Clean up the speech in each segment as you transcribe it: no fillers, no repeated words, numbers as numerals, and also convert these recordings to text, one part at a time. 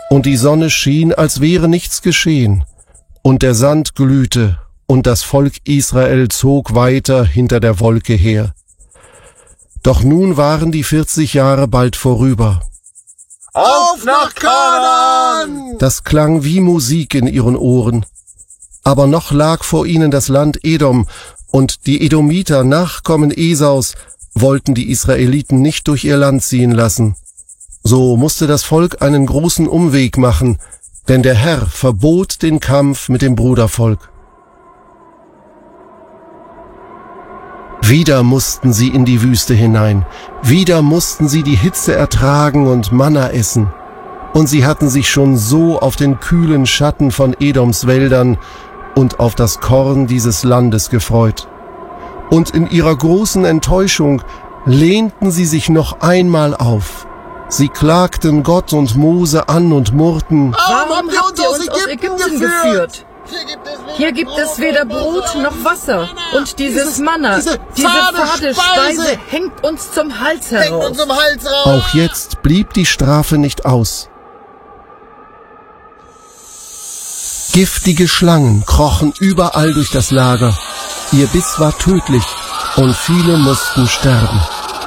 und die Sonne schien, als wäre nichts geschehen, und der Sand glühte, und das Volk Israel zog weiter hinter der Wolke her. Doch nun waren die 40 Jahre bald vorüber. Auf nach Kanaan! Das klang wie Musik in ihren Ohren. Aber noch lag vor ihnen das Land Edom, und die Edomiter, Nachkommen Esaus, wollten die Israeliten nicht durch ihr Land ziehen lassen. So musste das Volk einen großen Umweg machen, denn der Herr verbot den Kampf mit dem Brudervolk. Wieder mussten sie in die Wüste hinein, wieder mussten sie die Hitze ertragen und Manna essen. Und sie hatten sich schon so auf den kühlen Schatten von Edoms Wäldern und auf das Korn dieses Landes gefreut. Und in ihrer großen Enttäuschung lehnten sie sich noch einmal auf. Sie klagten Gott und Mose an und murrten: Warum habt ihr uns aus Ägypten geführt? Hier gibt es weder Brot noch Wasser. Und dieses Manna, diese fade Speise hängt uns zum Hals heraus. Auch jetzt blieb die Strafe nicht aus. Giftige Schlangen krochen überall durch das Lager. Ihr Biss war tödlich und viele mussten sterben.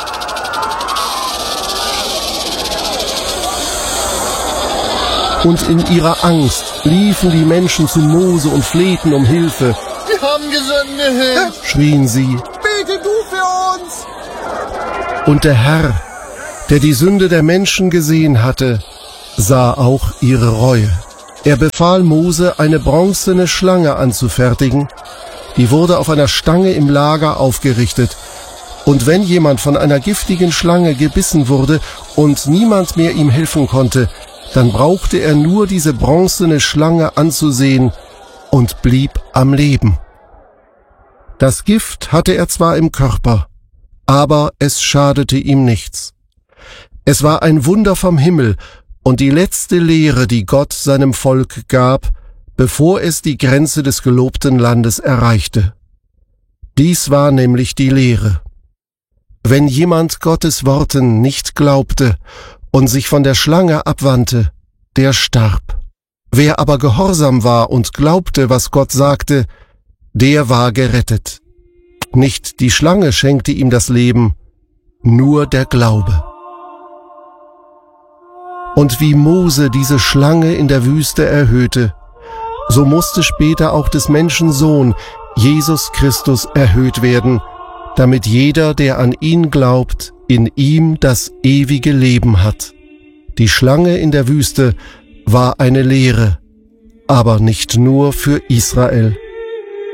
Und in ihrer Angst liefen die Menschen zu Mose und flehten um Hilfe. Wir haben gesündigt, Schrien sie. bete du für uns! Und der Herr, der die Sünde der Menschen gesehen hatte, sah auch ihre Reue. Er befahl Mose, eine bronzene Schlange anzufertigen. Die wurde auf einer Stange im Lager aufgerichtet. Und wenn jemand von einer giftigen Schlange gebissen wurde und niemand mehr ihm helfen konnte, dann brauchte er nur diese bronzene Schlange anzusehen und blieb am Leben. Das Gift hatte er zwar im Körper, aber es schadete ihm nichts. Es war ein Wunder vom Himmel und die letzte Lehre, die Gott seinem Volk gab, bevor es die Grenze des gelobten Landes erreichte. Dies war nämlich die Lehre: Wenn jemand Gottes Worten nicht glaubte und sich von der Schlange abwandte, der starb. Wer aber gehorsam war und glaubte, was Gott sagte, der war gerettet. Nicht die Schlange schenkte ihm das Leben, nur der Glaube. Und wie Mose diese Schlange in der Wüste erhöhte, so musste später auch des Menschen Sohn, Jesus Christus, erhöht werden, damit jeder, der an ihn glaubt, in ihm das ewige Leben hat. Die Schlange in der Wüste war eine Lehre, aber nicht nur für Israel.